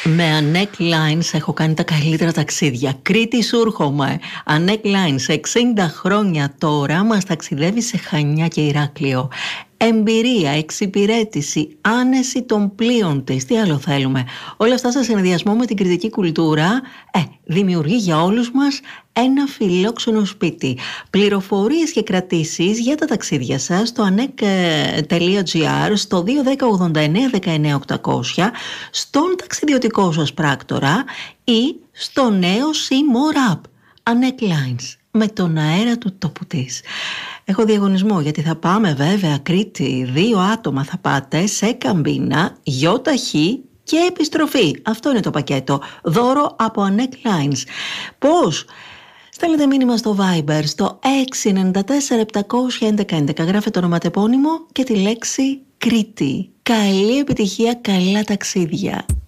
Με Annec Lines έχω κάνει τα καλύτερα ταξίδια. Κρήτη σου έρχομαι. Annec Lines, 60 χρόνια τώρα, μας ταξιδεύει σε Χανιά και Ηράκλειο. Εμπειρία, εξυπηρέτηση, άνεση των πλοίων της. Τι άλλο θέλουμε? Όλα αυτά σε συνδυασμό με την κρητική κουλτούρα δημιουργεί για όλους μας ένα φιλόξενο σπίτι. Πληροφορίες και κρατήσεις για τα ταξίδια σας στο annec.gr, στο 210 89 19 800, στον ταξιδιωτικό σας πράκτορα ή στο νέο More App. Annec Lines, με τον αέρα του τόπου της. Έχω διαγωνισμό γιατί θα πάμε βέβαια Κρήτη. 2 άτομα θα πάτε σε καμπίνα, γιοταχή και επιστροφή. Αυτό είναι το πακέτο. Δώρο από Annec Lines. Πώς? Στέλνετε μήνυμα στο Viber στο 694-711-11. Γράφετε το ονοματεπώνυμο και τη λέξη Κρήτη. Καλή επιτυχία, καλά ταξίδια.